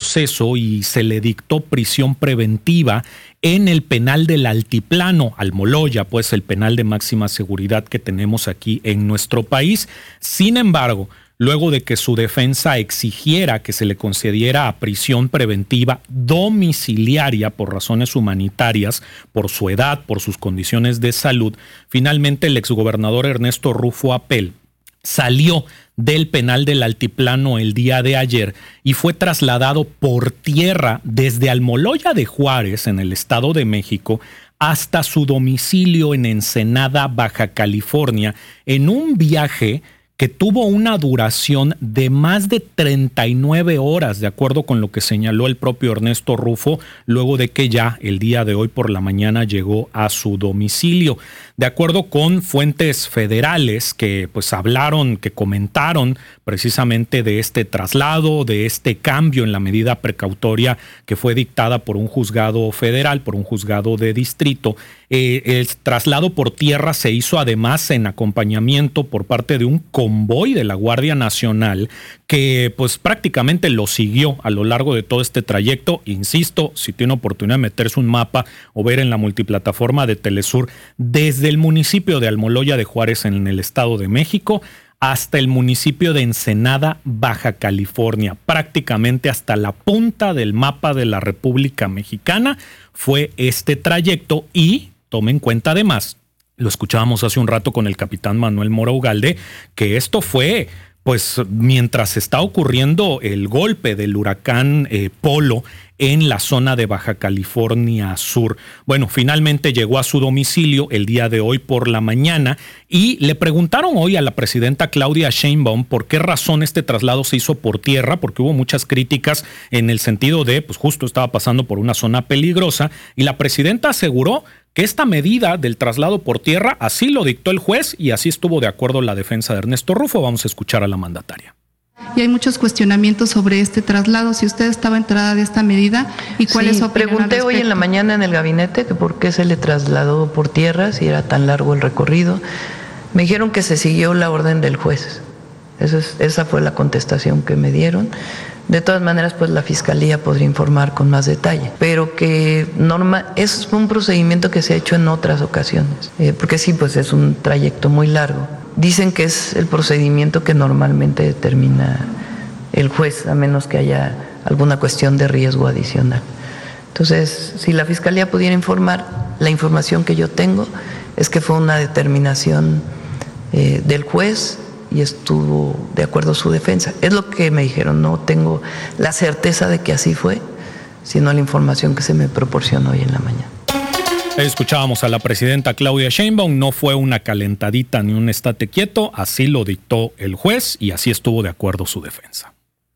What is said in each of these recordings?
proceso y se le dictó prisión preventiva en el penal del Altiplano, Almoloya, pues el penal de máxima seguridad que tenemos aquí en nuestro país. Sin embargo, luego de que su defensa exigiera que se le concediera prisión preventiva domiciliaria por razones humanitarias, por su edad, por sus condiciones de salud, finalmente el exgobernador Ernesto Rufo Apel salió del penal del Altiplano el día de ayer y fue trasladado por tierra desde Almoloya de Juárez, en el Estado de México, hasta su domicilio en Ensenada, Baja California, en un viaje que tuvo una duración de más de 39 horas, de acuerdo con lo que señaló el propio Ernesto Rufo, luego de que ya el día de hoy por la mañana llegó a su domicilio. De acuerdo con fuentes federales que pues hablaron, que comentaron precisamente de este traslado, de este cambio en la medida precautoria que fue dictada por un juzgado federal, por un juzgado de distrito, el traslado por tierra se hizo además en acompañamiento por parte de un convoy de la Guardia Nacional que pues prácticamente lo siguió a lo largo de todo este trayecto. Insisto, si tiene oportunidad de meterse un mapa o ver en la multiplataforma de Telesur, desde el municipio de Almoloya de Juárez en el Estado de México hasta el municipio de Ensenada, Baja California, prácticamente hasta la punta del mapa de la República Mexicana fue este trayecto. Y tome en cuenta además, lo escuchábamos hace un rato con el capitán Manuel Mora Ugalde, que esto fue pues mientras está ocurriendo el golpe del huracán Polo en la zona de Baja California Sur. Bueno, finalmente llegó a su domicilio el día de hoy por la mañana y le preguntaron hoy a la presidenta Claudia Sheinbaum por qué razón este traslado se hizo por tierra, porque hubo muchas críticas en el sentido de, pues justo estaba pasando por una zona peligrosa, y la presidenta aseguró que esta medida del traslado por tierra así lo dictó el juez y así estuvo de acuerdo la defensa de Ernesto Rufo. Vamos a escuchar a la mandataria. Y hay muchos cuestionamientos sobre este traslado, si usted estaba enterada de esta medida y cuál es su opinión. Pregunté hoy en la mañana en el gabinete que por qué se le trasladó por tierra, si era tan largo el recorrido. Me dijeron que se siguió la orden del juez. Esa fue la contestación que me dieron. De todas maneras, pues la Fiscalía podría informar con más detalle, pero que es un procedimiento que se ha hecho en otras ocasiones, porque sí, pues es un trayecto muy largo. Dicen que es el procedimiento que normalmente determina el juez, a menos que haya alguna cuestión de riesgo adicional. Entonces, si la Fiscalía pudiera informar, la información que yo tengo es que fue una determinación del juez y estuvo de acuerdo su defensa. Es lo que me dijeron, no tengo la certeza de que así fue, sino la información que se me proporcionó hoy en la mañana. Escuchábamos a la presidenta Claudia Sheinbaum, no fue una calentadita ni un estate quieto, así lo dictó el juez y así estuvo de acuerdo su defensa.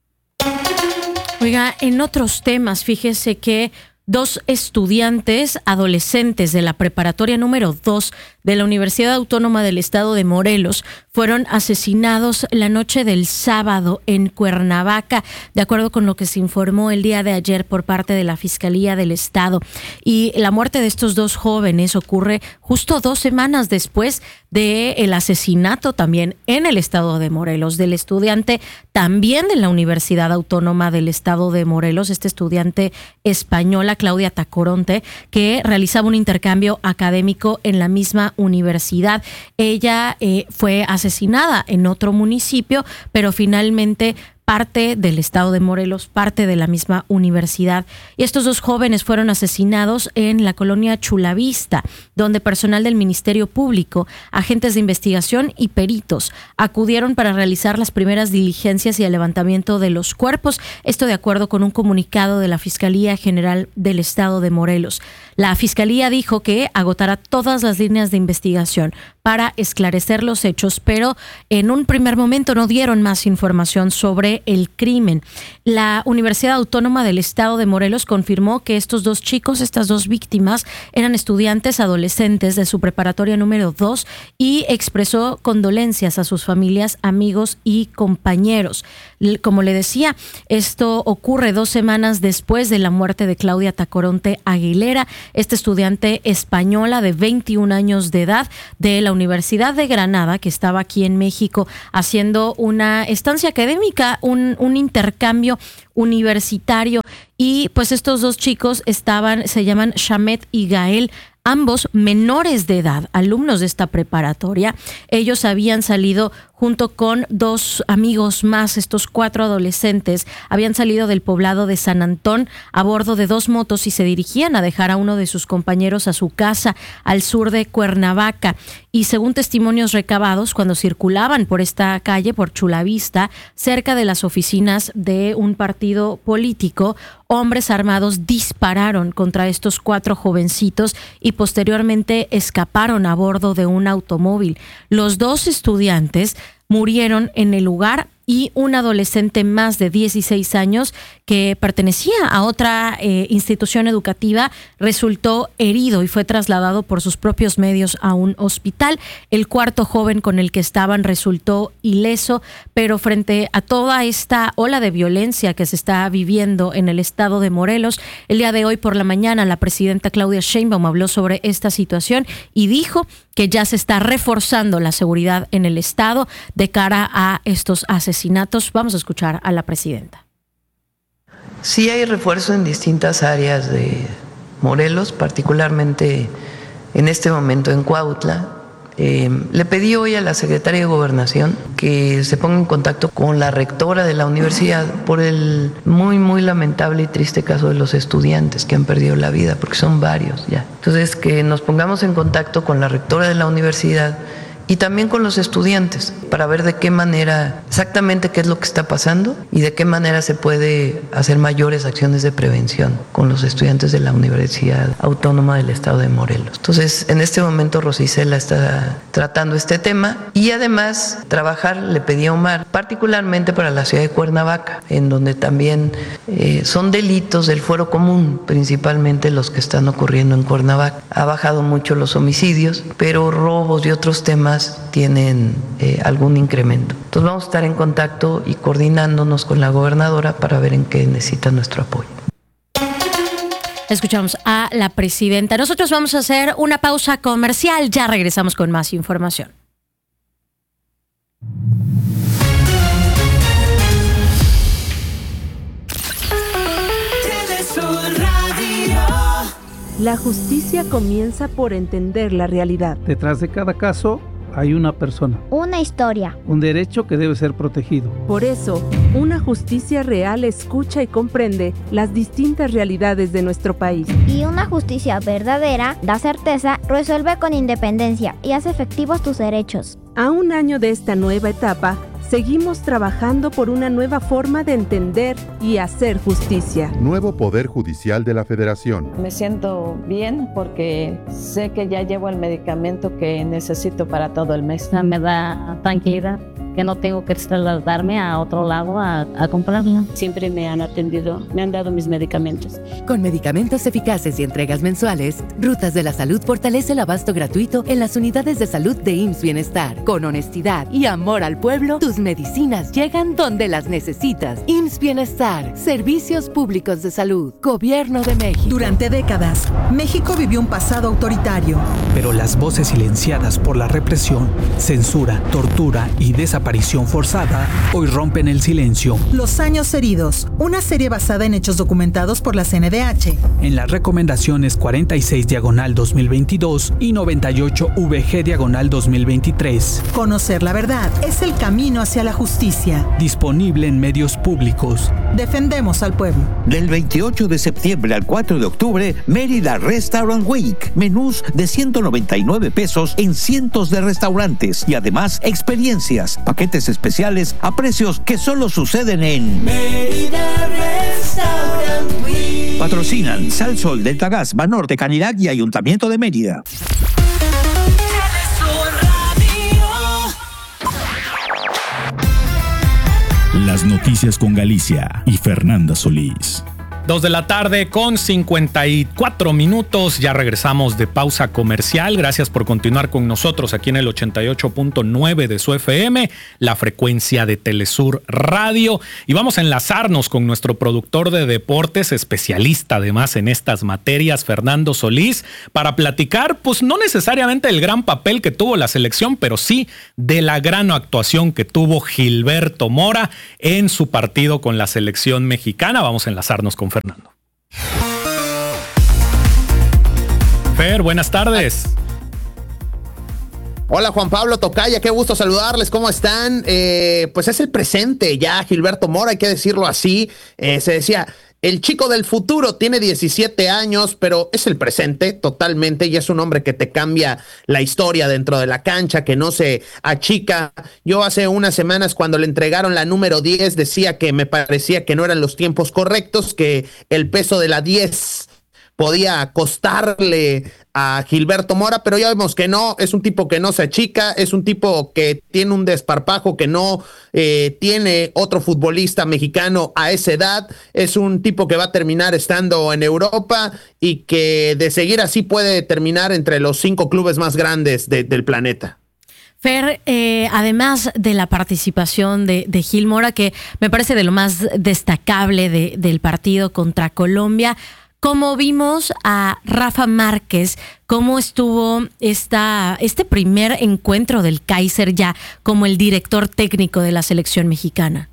Oiga, en otros temas, fíjese que 2 estudiantes adolescentes de la preparatoria número 2 de la Universidad Autónoma del Estado de Morelos fueron asesinados la noche del sábado en Cuernavaca, de acuerdo con lo que se informó el día de ayer por parte de la Fiscalía del Estado. Y la muerte de estos 2 jóvenes ocurre justo 2 semanas después del asesinato también en el Estado de Morelos del estudiante también de la Universidad Autónoma del Estado de Morelos, este estudiante española Claudia Tacoronte, que realizaba un intercambio académico en la misma universidad. Ella fue asesinada en otro municipio, pero finalmente parte del Estado de Morelos, parte de la misma universidad. Y estos 2 jóvenes fueron asesinados en la colonia Chulavista, donde personal del Ministerio Público, agentes de investigación y peritos acudieron para realizar las primeras diligencias y el levantamiento de los cuerpos. Esto de acuerdo con un comunicado de la Fiscalía General del Estado de Morelos. La Fiscalía dijo que agotará todas las líneas de investigación para esclarecer los hechos, pero en un primer momento no dieron más información sobre el crimen. La Universidad Autónoma del Estado de Morelos confirmó que estos 2 chicos, estas 2 víctimas, eran estudiantes adolescentes de su preparatoria número 2 y expresó condolencias a sus familias, amigos y compañeros. Como le decía, esto ocurre 2 semanas después de la muerte de Claudia Tacoronte Aguilera, esta estudiante española de 21 años de edad de la Universidad de Granada, que estaba aquí en México haciendo una estancia académica, un intercambio universitario y pues estos dos chicos se llaman Shamet y Gael, ambos menores de edad, alumnos de esta preparatoria. Ellos habían salido junto con dos amigos más, estos 4 adolescentes, habían salido del poblado de San Antón a bordo de 2 motos y se dirigían a dejar a uno de sus compañeros a su casa al sur de Cuernavaca. Y según testimonios recabados, cuando circulaban por esta calle, por Chulavista, cerca de las oficinas de un partido político, hombres armados dispararon contra estos 4 jovencitos y posteriormente escaparon a bordo de un automóvil. Los 2 estudiantes murieron en el lugar y un adolescente más de 16 años que pertenecía a otra institución educativa resultó herido y fue trasladado por sus propios medios a un hospital. El cuarto joven con el que estaban resultó ileso, pero frente a toda esta ola de violencia que se está viviendo en el estado de Morelos, el día de hoy por la mañana la presidenta Claudia Sheinbaum habló sobre esta situación y dijo que ya se está reforzando la seguridad en el estado de cara a estos asesinatos. Vamos a escuchar a la presidenta. Sí hay refuerzo en distintas áreas de Morelos, particularmente en este momento en Cuautla. Le pedí hoy a la secretaria de Gobernación que se ponga en contacto con la rectora de la universidad por el muy lamentable y triste caso de los estudiantes que han perdido la vida, porque son varios ya. Entonces, que nos pongamos en contacto con la rectora de la universidad y también con los estudiantes para ver de qué manera, exactamente qué es lo que está pasando y de qué manera se puede hacer mayores acciones de prevención con los estudiantes de la Universidad Autónoma del Estado de Morelos. Entonces, en este momento Rosicela está tratando este tema y además trabajar, le pedí a Omar, particularmente para la ciudad de Cuernavaca, en donde también son delitos del fuero común, principalmente los que están ocurriendo en Cuernavaca. Ha bajado mucho los homicidios, pero robos y otros temas tienen algún incremento. Entonces vamos a estar en contacto y coordinándonos con la gobernadora para ver en qué necesita nuestro apoyo. Escuchamos a la presidenta. Nosotros vamos a hacer una pausa comercial. Ya regresamos con más información. La justicia comienza por entender la realidad. Detrás de cada caso hay una persona, una historia, un derecho que debe ser protegido. Por eso, una justicia real escucha y comprende las distintas realidades de nuestro país. Y una justicia verdadera da certeza, resuelve con independencia y hace efectivos tus derechos. A un año de esta nueva etapa, seguimos trabajando por una nueva forma de entender y hacer justicia. Nuevo Poder Judicial de la Federación. Me siento bien porque sé que ya llevo el medicamento que necesito para todo el mes. Me da tranquilidad que no tengo que trasladarme a otro lado a comprarlo. Siempre me han atendido, me han dado mis medicamentos. Con medicamentos eficaces y entregas mensuales, Rutas de la Salud fortalece el abasto gratuito en las unidades de salud de IMSS Bienestar. Con honestidad y amor al pueblo, tus medicinas llegan donde las necesitas. IMSS Bienestar, Servicios Públicos de Salud, Gobierno de México. Durante décadas, México vivió un pasado autoritario. Pero las voces silenciadas por la represión, censura, tortura y desaparición forzada hoy rompen el silencio. Los años heridos, una serie basada en hechos documentados por la CNDH. En las recomendaciones 46/2022 y 98VG/2023. Conocer la verdad es el camino hacia la justicia. Disponible en medios públicos. Defendemos al pueblo. Del 28 de septiembre al 4 de octubre, Mérida Restaurant Week. Menús de 199 pesos en cientos de restaurantes y además experiencias, paquetes especiales a precios que solo suceden en Mérida Restaurant Week. Patrocinan Sal Sol, Delta Gas, Banorte, Canirac y Ayuntamiento de Mérida. Las noticias con Galicia y Fernanda Solís. 2 de la tarde con 54 minutos. Ya regresamos de pausa comercial. Gracias por continuar con nosotros aquí en el 88.9 de su FM, la frecuencia de Telesur Radio. Y vamos a enlazarnos con nuestro productor de deportes, especialista además en estas materias, Fernando Solís, para platicar, pues no necesariamente del gran papel que tuvo la selección, pero sí de la gran actuación que tuvo Gilberto Mora en su partido con la selección mexicana. Vamos a enlazarnos con Fernando. Fer, buenas tardes. Hola Juan Pablo, tocaya, qué gusto saludarles, ¿cómo están? Pues es el presente ya, Gilberto Mora, hay que decirlo así. Se decía, el chico del futuro tiene 17 años, pero es el presente totalmente y es un hombre que te cambia la historia dentro de la cancha, que no se achica. Yo hace unas semanas cuando le entregaron la número 10 decía que me parecía que no eran los tiempos correctos, que el peso de la 10 podía costarle a Gilberto Mora, pero ya vemos que no, es un tipo que no se achica, es un tipo que tiene un desparpajo que no tiene otro futbolista mexicano a esa edad, es un tipo que va a terminar estando en Europa y que de seguir así puede terminar entre los 5 clubes más grandes del planeta. Fer, además de la participación de Gil Mora, que me parece de lo más destacable del partido contra Colombia, ¿cómo vimos a Rafa Márquez? ¿Cómo estuvo este primer encuentro del Kaiser ya como el director técnico de la selección mexicana?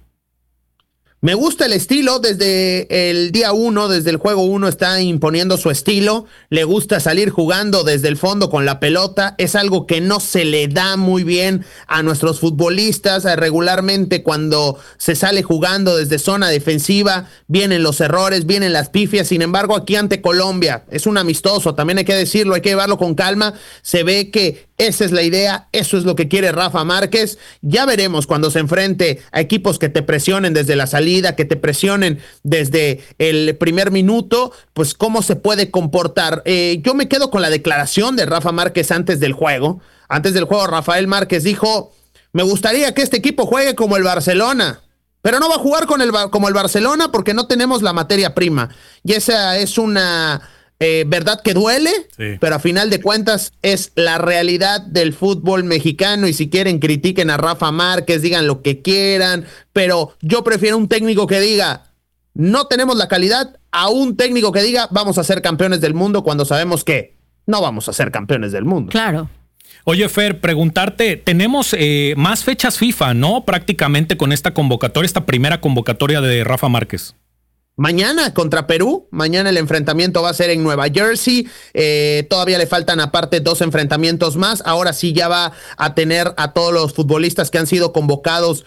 Me gusta el estilo, desde el día 1, desde el juego 1 está imponiendo su estilo, le gusta salir jugando desde el fondo con la pelota, es algo que no se le da muy bien a nuestros futbolistas, regularmente cuando se sale jugando desde zona defensiva vienen los errores, vienen las pifias, sin embargo aquí ante Colombia es un amistoso, también hay que decirlo, hay que llevarlo con calma, se ve que esa es la idea, eso es lo que quiere Rafa Márquez. Ya veremos cuando se enfrente a equipos que te presionen desde la salida, que te presionen desde el primer minuto, pues cómo se puede comportar. Yo me quedo con la declaración de Rafa Márquez antes del juego. Antes del juego, Rafael Márquez dijo, me gustaría que este equipo juegue como el Barcelona, pero no va a jugar como el Barcelona porque no tenemos la materia prima. Y esa es una... verdad que duele, sí, pero a final de cuentas es la realidad del fútbol mexicano y si quieren critiquen a Rafa Márquez, digan lo que quieran, pero yo prefiero un técnico que diga no tenemos la calidad a un técnico que diga vamos a ser campeones del mundo cuando sabemos que no vamos a ser campeones del mundo. Claro. Oye, Fer, preguntarte, tenemos más fechas FIFA, ¿no? Prácticamente con esta convocatoria, esta primera convocatoria de Rafa Márquez. Mañana contra Perú, mañana el enfrentamiento va a ser en Nueva Jersey, todavía le faltan aparte 2 enfrentamientos más, ahora sí ya va a tener a todos los futbolistas que han sido convocados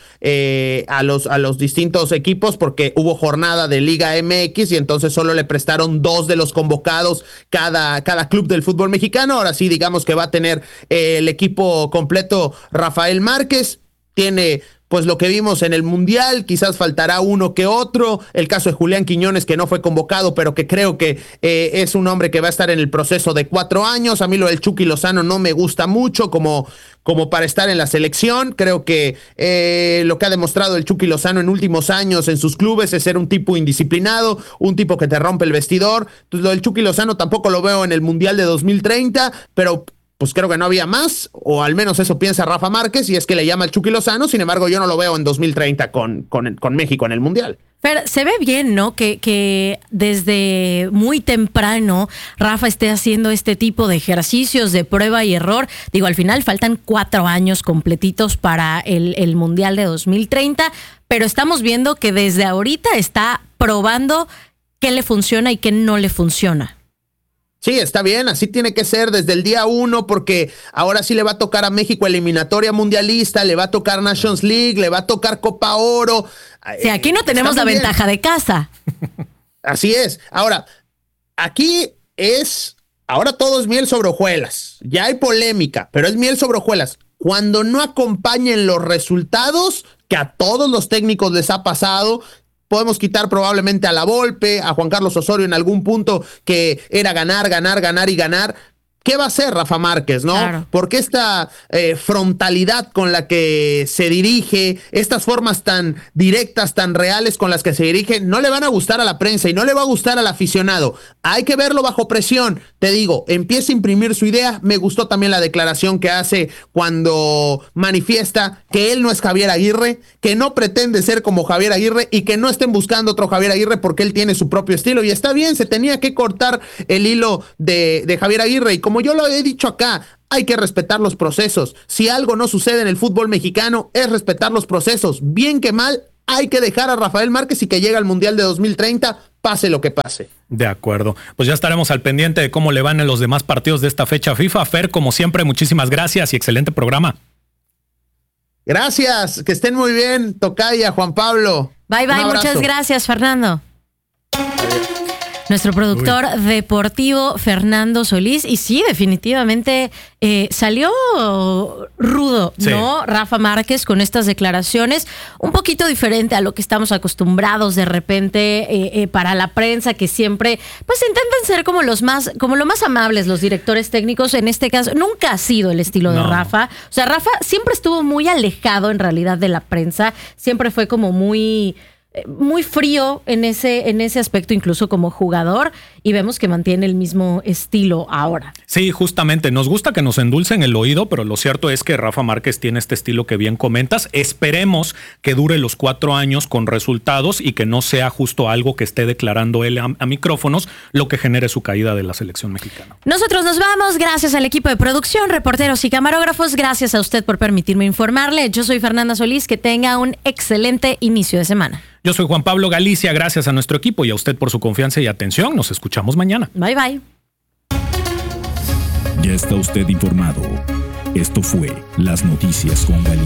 a los distintos equipos porque hubo jornada de Liga MX y entonces solo le prestaron 2 de los convocados cada club del fútbol mexicano, ahora sí digamos que va a tener el equipo completo Rafael Márquez, tiene... pues lo que vimos en el Mundial, quizás faltará uno que otro, el caso de Julián Quiñones que no fue convocado, pero que creo que es un hombre que va a estar en el proceso de 4 años, a mí lo del Chucky Lozano no me gusta mucho como para estar en la selección, creo que lo que ha demostrado el Chucky Lozano en últimos años en sus clubes es ser un tipo indisciplinado, un tipo que te rompe el vestidor, entonces lo del Chucky Lozano tampoco lo veo en el Mundial de 2030, pero... pues creo que no había más, o al menos eso piensa Rafa Márquez, y es que le llama al Chucky Lozano, sin embargo yo no lo veo en 2030 con México en el Mundial. Pero se ve bien, ¿no? Que desde muy temprano Rafa esté haciendo este tipo de ejercicios de prueba y error. Digo, al final faltan 4 años completitos para el Mundial de 2030, pero estamos viendo que desde ahorita está probando qué le funciona y qué no le funciona. Sí, está bien, así tiene que ser desde el día 1 porque ahora sí le va a tocar a México eliminatoria mundialista, le va a tocar Nations League, le va a tocar Copa Oro. Sí, aquí no tenemos la ventaja de casa. Así es. Ahora, ahora todo es miel sobre hojuelas. Ya hay polémica, pero es miel sobre hojuelas. Cuando no acompañen los resultados, que a todos los técnicos les ha pasado, podemos quitar probablemente a La Volpe, a Juan Carlos Osorio en algún punto que era ganar y ganar. ¿Qué va a hacer Rafa Márquez, no? Claro. Porque esta frontalidad con la que se dirige, estas formas tan directas, tan reales con las que se dirige, no le van a gustar a la prensa y no le va a gustar al aficionado. Hay que verlo bajo presión. Te digo, empieza a imprimir su idea. Me gustó también la declaración que hace cuando manifiesta que él no es Javier Aguirre, que no pretende ser como Javier Aguirre y que no estén buscando otro Javier Aguirre porque él tiene su propio estilo. Y está bien, se tenía que cortar el hilo de Javier Aguirre. Y como yo lo he dicho acá, hay que respetar los procesos. Si algo no sucede en el fútbol mexicano, es respetar los procesos. Bien que mal, Hay que dejar a Rafael Márquez y que llegue al Mundial de 2030, pase lo que pase. De acuerdo. Pues ya estaremos al pendiente de cómo le van en los demás partidos de esta fecha FIFA. Fer, como siempre, muchísimas gracias y excelente programa. Gracias, que estén muy bien, Tocaya, Juan Pablo. Bye, muchas gracias, Fernando. Nuestro productor deportivo, Fernando Solís. Y sí, definitivamente salió rudo, sí, ¿no? Rafa Márquez con estas declaraciones, un poquito diferente a lo que estamos acostumbrados de repente para la prensa, que siempre pues intentan ser como lo más amables los directores técnicos. En este caso, nunca ha sido el estilo de Rafa. O sea, Rafa siempre estuvo muy alejado en realidad de la prensa, siempre fue como muy frío en ese aspecto, incluso como jugador, y vemos que mantiene el mismo estilo ahora. Sí, justamente, nos gusta que nos endulcen el oído, pero lo cierto es que Rafa Márquez tiene este estilo que bien comentas. Esperemos que dure los 4 años con resultados y que no sea justo algo que esté declarando él a micrófonos lo que genere su caída de la selección mexicana. Nosotros nos vamos, gracias al equipo de producción, reporteros y camarógrafos, gracias a usted por permitirme informarle. Yo soy Fernanda Solís, que tenga un excelente inicio de semana. Yo soy Juan Pablo Galicia, gracias a nuestro equipo y a usted por su confianza y atención. Nos escuchamos mañana. Bye, bye. Ya está usted informado. Esto fue Las Noticias con Galicia.